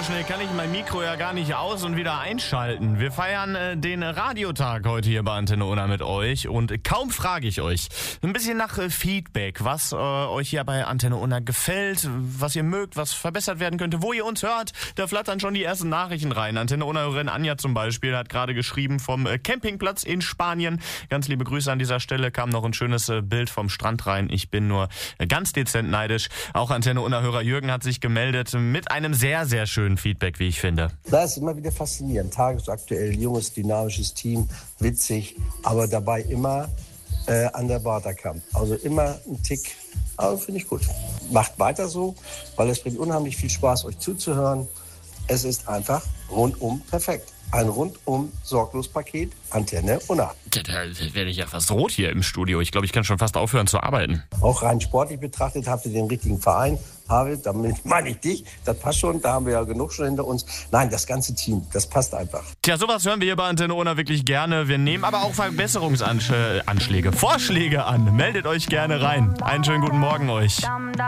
schnell kann ich mein Mikro ja gar nicht aus und wieder einschalten. Wir feiern den Radiotag heute hier bei Antenne Unna mit euch und kaum frage ich euch ein bisschen nach Feedback, was euch hier bei Antenne Unna gefällt, was ihr mögt, was verbessert werden könnte, wo ihr uns hört. Da flattern schon die ersten Nachrichten rein. Antenne Unna-Hörerin Anja zum Beispiel hat gerade geschrieben vom Campingplatz in Spanien. Ganz liebe Grüße an dieser Stelle. Kam noch ein schönes Bild vom Strand rein. Ich bin nur ganz dezent neidisch. Auch Antenne Unna-Hörer Jürgen hat sich gemeldet mit einem sehr, sehr schönen Feedback, wie ich finde. Das ist immer wieder faszinierend. Tagesaktuell, junges, dynamisches Team, witzig, aber dabei immer an der Waterkamp. Also immer ein Tick, aber finde ich gut. Macht weiter so, weil es bringt unheimlich viel Spaß, euch zuzuhören. Es ist einfach rundum perfekt. Ein rundum sorglos Paket Antenne Unna. Da werde ich ja fast rot hier im Studio. Ich glaube, ich kann schon fast aufhören zu arbeiten. Auch rein sportlich betrachtet habt ihr den richtigen Verein. Harald, damit meine ich dich. Das passt schon, da haben wir ja genug schon hinter uns. Nein, das ganze Team, das passt einfach. Tja, sowas hören wir hier bei Antenne Unna wirklich gerne. Wir nehmen aber auch Verbesserungsanschläge, Vorschläge an. Meldet euch gerne rein. Einen schönen guten Morgen euch.